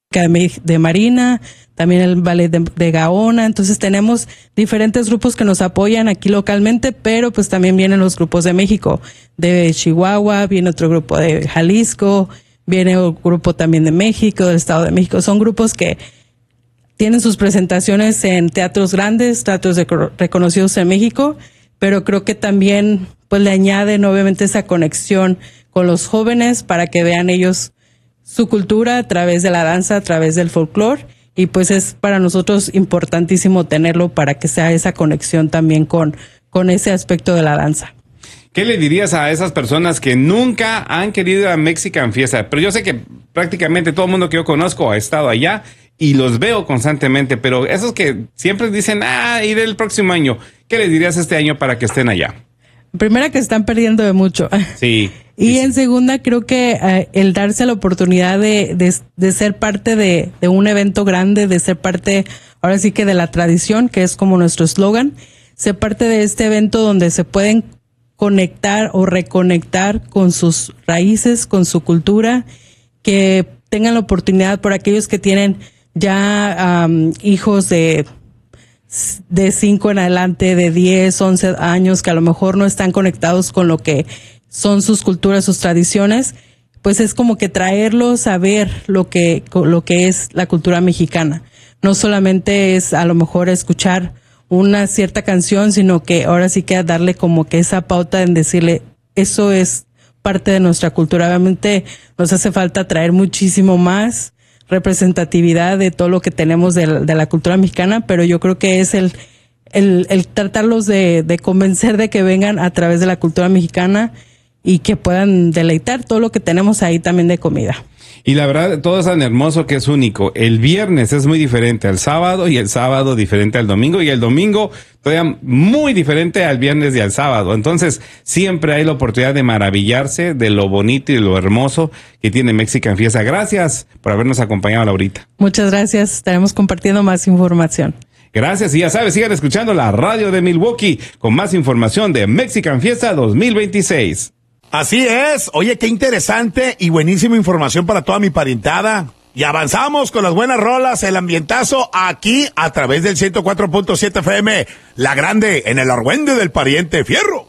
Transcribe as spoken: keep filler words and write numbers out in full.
de, de Marina, también el ballet de, de Gaona. Entonces tenemos diferentes grupos que nos apoyan aquí localmente, pero pues también vienen los grupos de México, de Chihuahua, viene otro grupo de Jalisco, viene un grupo también de México, del Estado de México. Son grupos que tienen sus presentaciones en teatros grandes, teatros de, reconocidos en México, pero creo que también pues le añaden obviamente esa conexión con los jóvenes para que vean ellos su cultura a través de la danza, a través del folclore, y pues es para nosotros importantísimo tenerlo para que sea esa conexión también con, con ese aspecto de la danza. ¿Qué le dirías a esas personas que nunca han querido ir a Mexican Fiesta? Pero yo sé que prácticamente todo el mundo que yo conozco ha estado allá y los veo constantemente, pero esos que siempre dicen, ah, iré el próximo año, ¿qué les dirías este año para que estén allá? Primera, que están perdiendo de mucho. Sí. Y sí, en sí. segunda, creo que uh, el darse la oportunidad de, de, de ser parte de, de un evento grande, de ser parte, ahora sí que de la tradición, que es como nuestro eslogan, ser parte de este evento donde se pueden conectar o reconectar con sus raíces, con su cultura, que tengan la oportunidad por aquellos que tienen ya um, hijos de de cinco en adelante, de diez, once años, que a lo mejor no están conectados con lo que son sus culturas, sus tradiciones, pues es como que traerlos a ver lo que, lo que es la cultura mexicana. No solamente es a lo mejor escuchar una cierta canción, sino que ahora sí que darle como que esa pauta en decirle, eso es parte de nuestra cultura. Obviamente nos hace falta traer muchísimo más representatividad de todo lo que tenemos de la, de la cultura mexicana, pero yo creo que es el, el, el tratarlos de, de convencer de que vengan a través de la cultura mexicana y que puedan deleitar todo lo que tenemos ahí también de comida. Y la verdad, todo es tan hermoso que es único. El viernes es muy diferente al sábado y el sábado diferente al domingo y el domingo todavía muy diferente al viernes y al sábado. Entonces, siempre hay la oportunidad de maravillarse de lo bonito y lo hermoso que tiene Mexican Fiesta. Gracias por habernos acompañado, Laurita. Muchas gracias. Estaremos compartiendo más información. Gracias, y ya sabes, sigan escuchando la radio de Milwaukee con más información de Mexican Fiesta dos mil veintiséis. Así es. Oye, qué interesante y buenísima información para toda mi parientada. Y avanzamos con las buenas rolas, el ambientazo aquí a través del ciento cuatro punto siete F M, La Grande, en el Argüende del Pariente Fierro.